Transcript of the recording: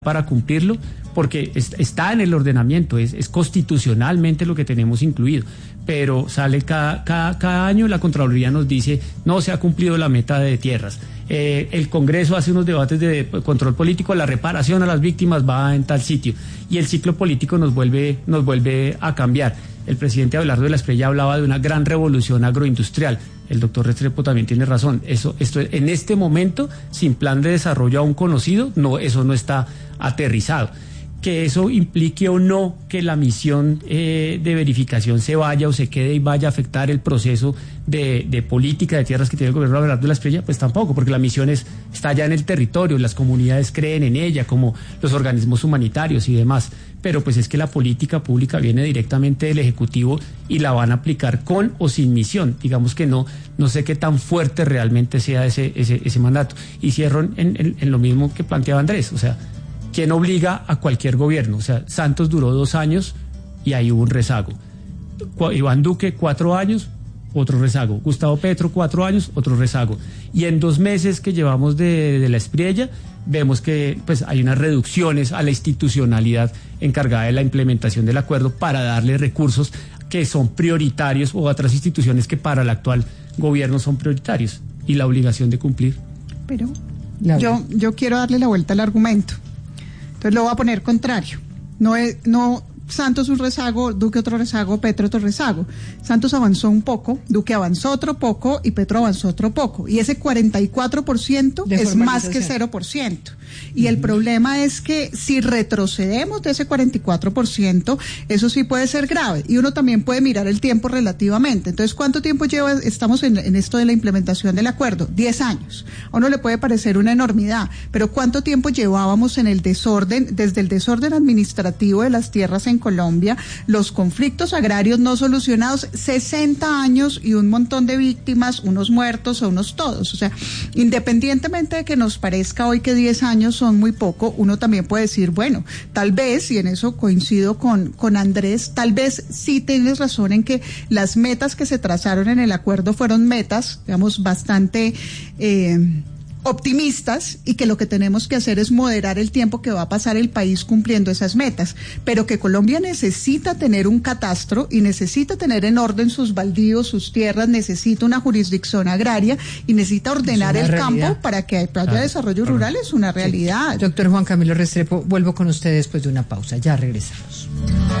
para cumplirlo, porque está en el ordenamiento, es constitucionalmente lo que tenemos incluido, pero sale cada año la Contraloría nos dice no se ha cumplido la meta de tierras. El Congreso hace unos debates de control político, la reparación a las víctimas va en tal sitio, y el ciclo político nos vuelve a cambiar. El presidente Abelardo de la Espriella hablaba de una gran revolución agroindustrial. El doctor Restrepo también tiene razón. Esto en este momento, sin plan de desarrollo aún conocido, eso no está aterrizado. Que eso implique o no que la misión de verificación se vaya o se quede y vaya a afectar el proceso de política de tierras que tiene el gobierno de Abelardo de la Espriella, pues tampoco, porque la misión está allá en el territorio, las comunidades creen en ella, como los organismos humanitarios y demás. Pero pues es que la política pública viene directamente del Ejecutivo y la van a aplicar con o sin misión. Digamos que no sé qué tan fuerte realmente sea ese mandato. Y cierro en lo mismo que planteaba Andrés, o sea, ¿quién obliga a cualquier gobierno? O sea, Santos duró 2 años y ahí hubo un rezago. Iván Duque, 4 años, otro rezago. Gustavo Petro, 4 años, otro rezago. Y en 2 meses que llevamos de la Espriella, vemos que pues hay unas reducciones a la institucionalidad encargada de la implementación del acuerdo para darle recursos que son prioritarios o a otras instituciones que para el actual gobierno son prioritarios y la obligación de cumplir. Pero yo quiero darle la vuelta al argumento. Entonces lo voy a poner contrario. No Santos un rezago, Duque otro rezago, Petro otro rezago. Santos avanzó un poco, Duque avanzó otro poco y Petro avanzó otro poco. Y ese 44% es más que 0%. Y el problema es que si retrocedemos de ese 44%, eso sí puede ser grave. Y uno también puede mirar el tiempo relativamente. Entonces, ¿cuánto tiempo estamos en esto de la implementación del acuerdo? 10 años. A uno le puede parecer una enormidad, pero ¿cuánto tiempo llevábamos en el desorden, desde el desorden administrativo de las tierras en Colombia, los conflictos agrarios no solucionados, 60 años y un montón de víctimas, unos muertos o unos todos? O sea, independientemente de que nos parezca hoy que 10 años son muy poco, uno también puede decir, bueno, tal vez, y en eso coincido con Andrés, tal vez sí tienes razón en que las metas que se trazaron en el acuerdo fueron metas, digamos, bastante optimistas, y que lo que tenemos que hacer es moderar el tiempo que va a pasar el país cumpliendo esas metas, pero que Colombia necesita tener un catastro y necesita tener en orden sus baldíos, sus tierras, necesita una jurisdicción agraria y necesita ordenar el campo para que haya desarrollo rural, es una realidad. Doctor Juan Camilo Restrepo, vuelvo con usted después de una pausa, ya regresamos.